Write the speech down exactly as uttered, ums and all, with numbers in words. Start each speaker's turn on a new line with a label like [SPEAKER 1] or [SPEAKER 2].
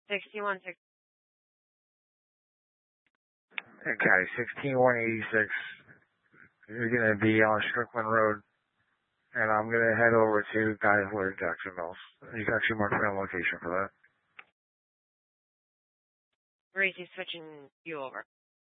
[SPEAKER 1] sixty-one six.
[SPEAKER 2] Okay, sixteen one eighty-six. You're going to be on Strickland Road, and I'm going to head over to Geisler, Jackson Mills. You can actually mark my location for that.
[SPEAKER 1] Gracie switching you over.